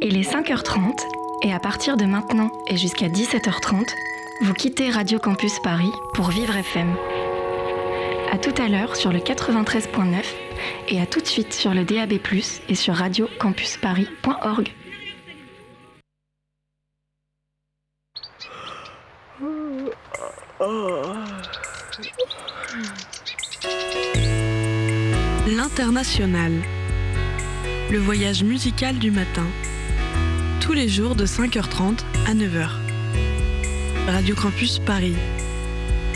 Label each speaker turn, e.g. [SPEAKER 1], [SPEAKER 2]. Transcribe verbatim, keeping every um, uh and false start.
[SPEAKER 1] Il est cinq heures trente et à partir de maintenant et jusqu'à dix-sept heures trente, vous quittez Radio Campus Paris pour Vivre F M. À tout à l'heure sur le quatre-vingt-treize point neuf et à tout de suite sur le D A B plus, et sur radio campus paris point org.
[SPEAKER 2] L'International, le voyage musical du matin, tous les jours de cinq heures trente à neuf heures. Radio Campus Paris.